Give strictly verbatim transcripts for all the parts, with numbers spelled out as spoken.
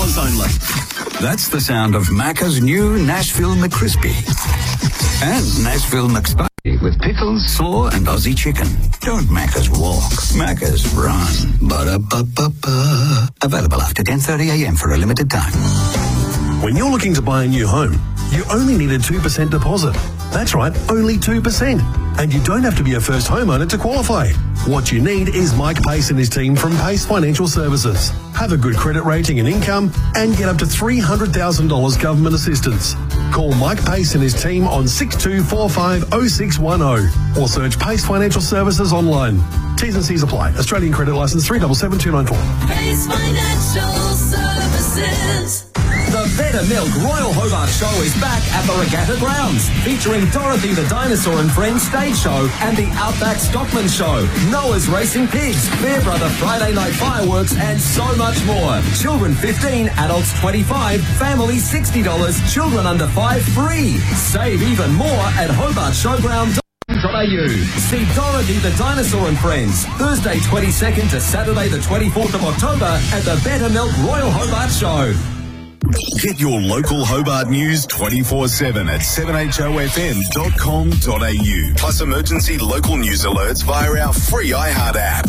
dollars only. That's the sound of Macca's new Nashville McCrispy and Nashville McSpicy with pickles, slaw and Aussie chicken. Don't Macca's walk, Macca's run. Ba-da-ba-ba-ba. Available after ten thirty a m for a limited time. When you're looking to buy a new home, you only need a two percent deposit. That's right, only two percent. And you don't have to be a first homeowner to qualify. What you need is Mike Pace and his team from Pace Financial Services. Have a good credit rating and income and get up to three hundred thousand dollars government assistance. Call Mike Pace and his team on six two four five oh six one oh or search Pace Financial Services online. T's and C's apply. Australian credit licence three seven seven two nine four. Pace Financial Services. The Better Milk Royal Hobart Show is back at the Regatta Grounds, featuring Dorothy the Dinosaur and Friends stage show and the Outback Stockman Show, Noah's Racing Pigs, Bear Brother Friday Night Fireworks, and so much more. Children fifteen, adults twenty-five, family sixty dollars, children under five free. Save even more at hobart showground dot a u. See Dorothy the Dinosaur and Friends, Thursday twenty-second to Saturday the twenty-fourth of October at the Better Milk Royal Hobart Show. Get your local Hobart news twenty-four seven at seven h o f m dot com dot a u. Plus emergency local news alerts via our free iHeart app.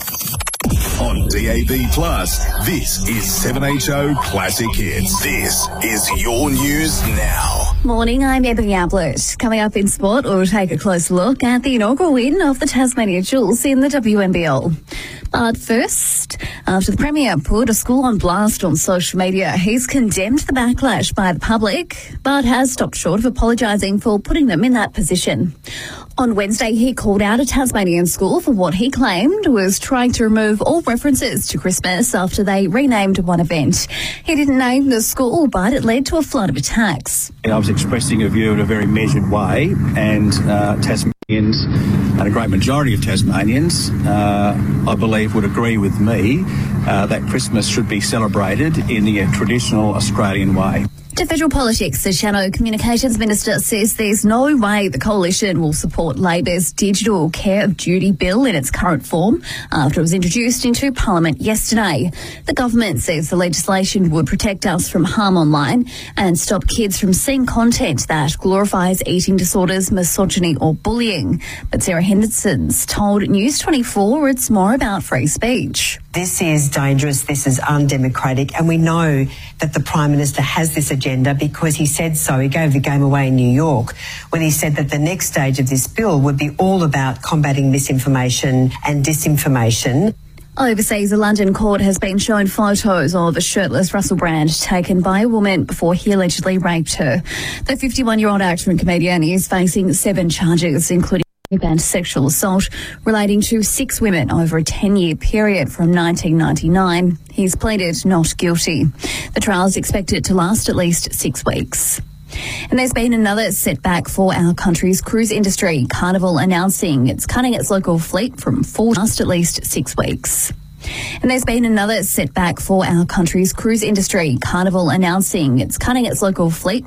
On D A B Plus, this is seven H O Classic Hits. This is your news now. Morning, I'm Ebony Ablett. Coming up in sport, we'll take a close look at the inaugural win of the Tasmania Jewels in the W N B L. But first, after the Premier put a school on blast on social media, he's condemned the backlash by the public, but has stopped short of apologising for putting them in that position. On Wednesday, he called out a Tasmanian school for what he claimed was trying to remove all references to Christmas after they renamed one event. He didn't name the school, but it led to a flood of attacks. I was expressing a view in a very measured way, and uh, Tasmanians, and a great majority of Tasmanians, uh, I believe would agree with me uh, that Christmas should be celebrated in the uh, traditional Australian way. To federal politics, the Shadow Communications Minister says there's no way the coalition will support Labor's digital care of duty bill in its current form after it was introduced into Parliament yesterday. The government says the legislation would protect us from harm online and stop kids from seeing content that glorifies eating disorders, misogyny or bullying. But Sarah Henderson's told News twenty-four it's more about free speech. This is dangerous, this is undemocratic, and we know that the Prime Minister has this agenda because he said so. He gave the game away in New York when he said that the next stage of this bill would be all about combating misinformation and disinformation. Overseas, a London court has been shown photos of a shirtless Russell Brand taken by a woman before he allegedly raped her. The fifty-one-year-old actor and comedian is facing seven charges, including and sexual assault relating to six women over a ten-year period from nineteen ninety-nine. He's pleaded not guilty. The trial is expected to last at least six weeks. And there's been another setback for our country's cruise industry. Carnival announcing it's cutting its local fleet from four to last at least six weeks. And there's been another setback for our country's cruise industry. Carnival announcing it's cutting its local fleet